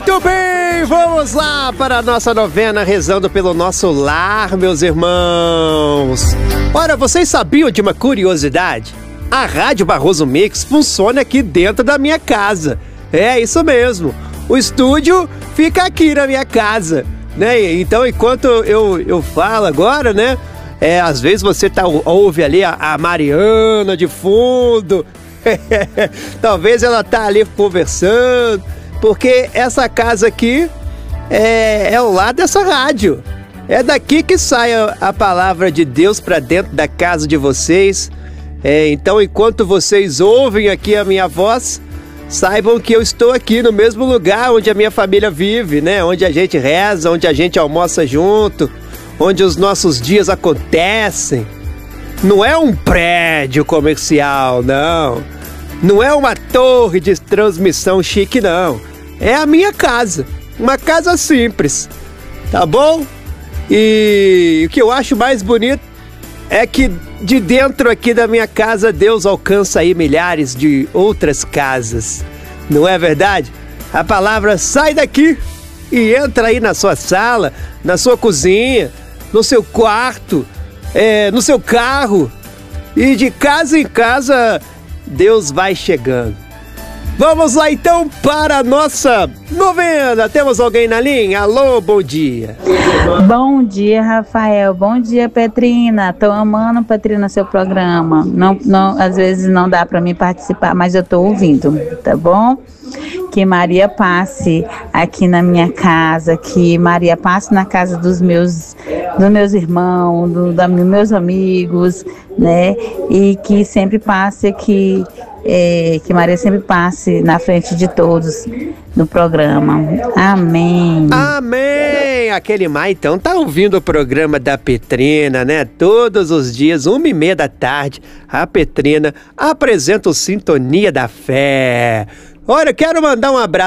Muito bem, vamos lá para a nossa novena rezando pelo nosso lar, meus irmãos. Ora, vocês sabiam de uma curiosidade? A Rádio Barroso Mix funciona aqui dentro da minha casa. É isso mesmo, o estúdio fica aqui na minha casa, né? Então, enquanto eu falo agora, né? Às vezes você ouve ali a Mariana de fundo. Talvez ela tá ali conversando, porque essa casa aqui é ao lado dessa rádio. É daqui que sai a palavra de Deus para dentro da casa de vocês. Então, enquanto vocês ouvem aqui a minha voz, saibam que eu estou aqui no mesmo lugar onde a minha família vive, né? Onde a gente reza, onde a gente almoça junto, onde os nossos dias acontecem. Não é um prédio comercial, não. Não é uma torre de transmissão chique, não. É a minha casa. Uma casa simples. Tá bom? E o que eu acho mais bonito é que de dentro aqui da minha casa, Deus alcança aí milhares de outras casas. Não é verdade? A palavra sai daqui e entra aí na sua sala, na sua cozinha, no seu quarto, no seu carro. E de casa em casa, Deus vai chegando. Vamos lá então para a nossa novena. Temos alguém na linha? Alô, bom dia. Bom dia, Rafael. Bom dia, Petrina. Tô amando, Petrina, seu programa. Não, às vezes não dá para mim participar, mas eu tô ouvindo, tá bom? Que Maria passe aqui na minha casa, que Maria passe na casa dos meus irmãos, dos meus amigos, né? E que sempre passe aqui, que Maria sempre passe na frente de todos no programa. Amém. Amém. Aquele mar, então, tá ouvindo o programa da Petrina, né? Todos os dias, 1h30 da tarde, a Petrina apresenta o Sintonia da Fé. Olha, quero mandar um abraço